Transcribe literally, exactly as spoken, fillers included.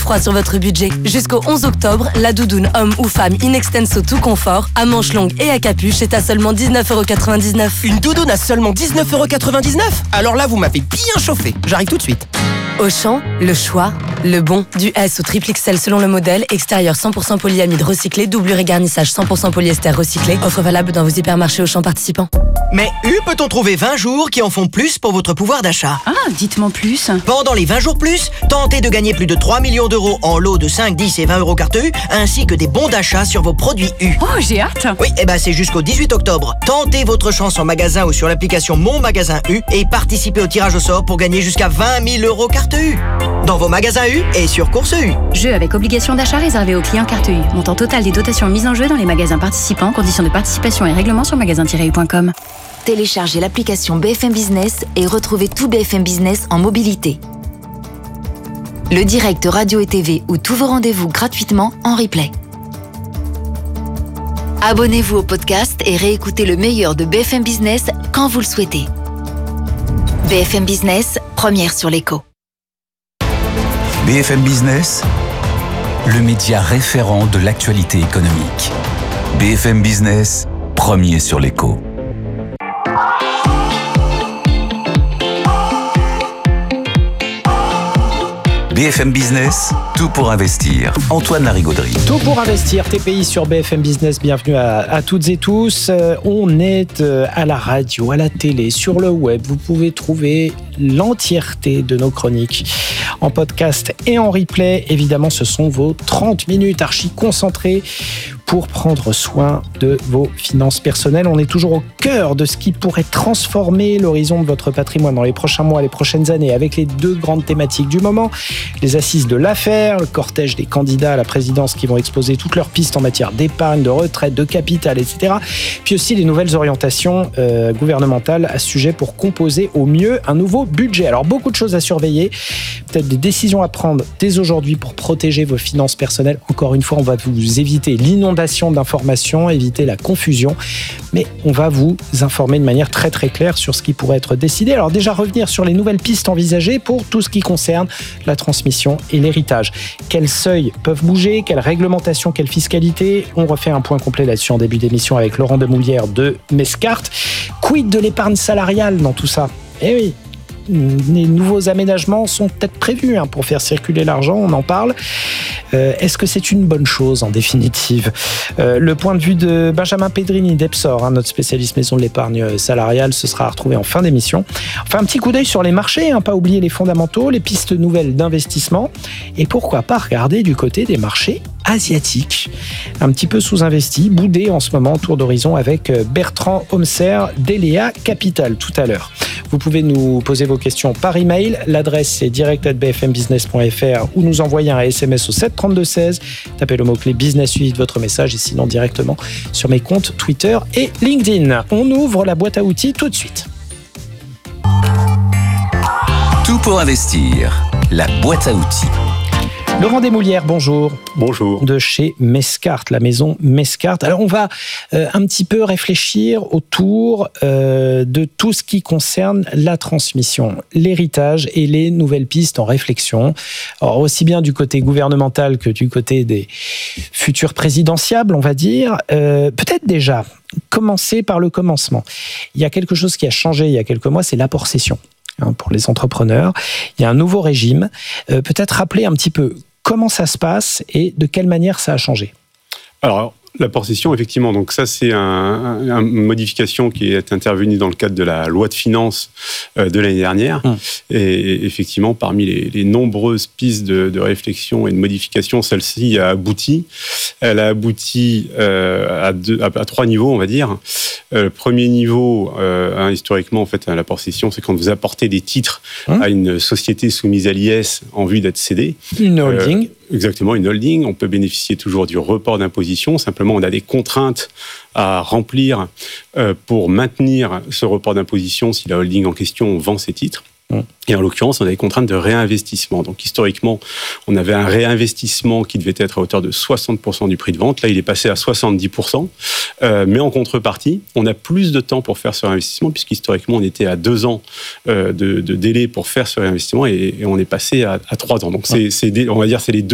froid sur votre budget. Jusqu'au onze octobre, la doudoune homme ou femme in extenso tout confort, à manches longues et à capuche est à seulement dix-neuf euros quatre-vingt-dix-neuf. Une doudoune à seulement dix-neuf euros quatre-vingt-dix-neuf? Alors là, vous m'avez bien chauffé. J'arrive tout de suite. Auchan, le choix, le bon. Du S au triple X L selon le modèle, extérieur cent pour cent polyamide recyclé, doublure et garnissage cent pour cent polyester recyclé. Offre valable dans vos hypermarchés Auchan participants. Mais U peut-on trouver vingt jours qui en font plus pour votre pouvoir d'achat? Ah, dites-moi plus. Pendant les vingt jours plus, tentez de gagner plus de trois millions d'euros en lots de cinq, dix et vingt euros carte U, ainsi que des bons d'achat sur vos produits U. Oh, j'ai hâte. Oui, et ben c'est jusqu'au dix-huit octobre. Tentez votre chance en magasin ou sur l'application Mon Magasin U et participez au tirage au sort pour gagner jusqu'à vingt mille euros carte U. Dans vos magasins U et sur Course U. Jeu avec obligation d'achat réservé aux clients carte U. Montant total des dotations mises en jeu dans les magasins participants. Conditions de participation et règlements sur magasin tiret u point com. Téléchargez l'application B F M Business et retrouvez tout B F M Business en mobilité. Le direct radio et T V ou tous vos rendez-vous gratuitement en replay. Abonnez-vous au podcast et réécoutez le meilleur de B F M Business quand vous le souhaitez. B F M Business, première sur l'écho. B F M Business, le média référent de l'actualité économique. B F M Business, premier sur l'écho. B F M Business, tout pour investir. Antoine Larigauderie. Tout pour investir, T P I sur B F M Business. Bienvenue à, à toutes et tous. Euh, on est euh, à la radio, à la télé, sur le web. Vous pouvez trouver l'entièreté de nos chroniques en podcast et en replay. Évidemment, ce sont vos trente minutes archi concentrées pour prendre soin de vos finances personnelles. On est toujours au cœur de ce qui pourrait transformer l'horizon de votre patrimoine dans les prochains mois, les prochaines années, avec les deux grandes thématiques du moment. Les assises de l'affaire, le cortège des candidats à la présidence qui vont exposer toutes leurs pistes en matière d'épargne, de retraite, de capital, et cetera. Puis aussi les nouvelles orientations euh, gouvernementales à ce sujet pour composer au mieux un nouveau budget. Alors beaucoup de choses à surveiller, peut-être des décisions à prendre dès aujourd'hui pour protéger vos finances personnelles. Encore une fois, on va vous éviter l'inondation d'informations, éviter la confusion, mais on va vous informer de manière très très claire sur ce qui pourrait être décidé. Alors déjà revenir sur les nouvelles pistes envisagées pour tout ce qui concerne la transmission et l'héritage. Quels seuils peuvent bouger, quelle réglementation, quelle fiscalité? On refait un point complet là-dessus en début d'émission avec Laurent Demoulière de Mescart. Quid de l'épargne salariale dans tout ça? Eh oui, les nouveaux aménagements sont peut-être prévus hein, pour faire circuler l'argent, on en parle. Euh, est-ce que c'est une bonne chose en définitive? euh, Le point de vue de Benjamin Pedrini d'Epsor, hein, notre spécialiste maison de l'épargne salariale, ce sera à retrouver en fin d'émission. Enfin, un petit coup d'œil sur les marchés, hein, pas oublier les fondamentaux, les pistes nouvelles d'investissement et pourquoi pas regarder du côté des marchés asiatiques, un petit peu sous-investis, boudés en ce moment, tour d'horizon avec Bertrand Homser d'Eléa Capital tout à l'heure. Vous pouvez nous poser vos questions par email, l'adresse c'est direct arobase b f m business point f r ou nous envoyer un S M S au sept trente-deux seize, tapez le mot-clé business suivi de votre message et sinon directement sur mes comptes Twitter et LinkedIn. On ouvre la boîte à outils tout de suite. Tout pour investir, la boîte à outils. Laurent Demoulière, bonjour. Bonjour. De chez Mescart, la maison Mescart. Alors, on va euh, un petit peu réfléchir autour euh, de tout ce qui concerne la transmission, l'héritage et les nouvelles pistes en réflexion. Alors, aussi bien du côté gouvernemental que du côté des futurs présidentiables, on va dire. Euh, peut-être déjà, commencer par le commencement. Il y a quelque chose qui a changé il y a quelques mois, c'est l'apport cession. Pour les entrepreneurs, il y a un nouveau régime. Euh, peut-être rappeler un petit peu comment ça se passe et de quelle manière ça a changé. Alors, l'apport cession, effectivement, donc ça c'est un, un, une modification qui est intervenue dans le cadre de la loi de finances de l'année dernière. Hum. Et effectivement, parmi les, les nombreuses pistes de, de réflexion et de modification, celle-ci a abouti. Elle a abouti euh, à, deux, à, à trois niveaux, on va dire. Euh, le premier niveau, euh, hein, historiquement, en fait, l'apport cession, c'est quand vous apportez des titres hum. à une société soumise à l'I S en vue d'être cédée. Une holding. Euh, Exactement, une holding. On peut bénéficier toujours du report d'imposition. Simplement, on a des contraintes à remplir euh, pour maintenir ce report d'imposition si la holding en question vend ses titres. Et en l'occurrence, on a des contraintes de réinvestissement. Donc, historiquement, on avait un réinvestissement qui devait être à hauteur de soixante pour cent du prix de vente. Là, il est passé à soixante-dix pour cent. Euh, mais en contrepartie, on a plus de temps pour faire ce réinvestissement, puisqu'historiquement, on était à deux ans euh, de, de délai pour faire ce réinvestissement et, et on est passé à, à trois ans. Donc, c'est, c'est des, on va dire, c'est les deux